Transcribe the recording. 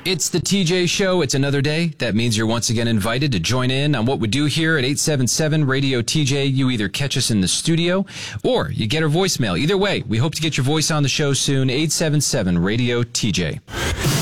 It's the TJ Show. It's another day. That means you're once again invited to join in on what we do here at 877 Radio TJ. You either catch us in the studio or you get our voicemail. Either way, we hope to get your voice on the show soon. 877 Radio TJ.